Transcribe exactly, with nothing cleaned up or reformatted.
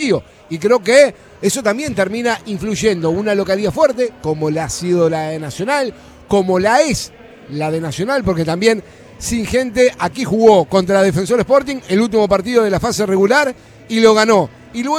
vacío. Y creo que eso también termina influyendo una localidad fuerte, como la ha sido la de Nacional, como la es la de Nacional, porque también sin gente aquí jugó contra Defensor Sporting el último partido de la fase regular y lo ganó. Y luego